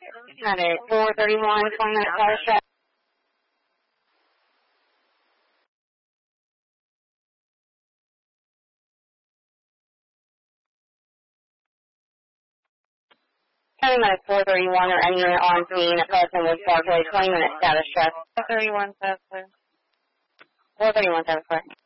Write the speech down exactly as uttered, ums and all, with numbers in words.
Got it. four thirty-one, twenty minute status check. twenty minutes, four thirty-one, or any unit on scene at Pleasantwood Parkway, twenty minute status check. four thirty-one, status clear. four thirty-one, status clear.